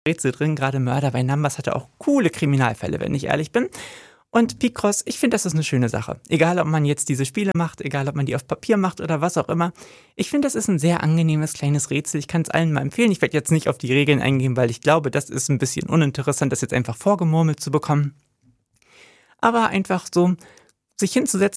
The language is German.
Rätsel drin. Gerade Murder by Numbers hatte auch coole Kriminalfälle, wenn ich ehrlich bin. Und Picross, ich finde, das ist eine schöne Sache. Egal, ob man jetzt diese Spiele macht, egal, ob man die auf Papier macht oder was auch immer. Ich finde, das ist ein sehr angenehmes kleines Rätsel. Ich kann es allen mal empfehlen. Ich werde jetzt nicht auf die Regeln eingehen, weil ich glaube, das ist ein bisschen uninteressant, das jetzt einfach vorgemurmelt zu bekommen. Aber einfach so sich hinzusetzen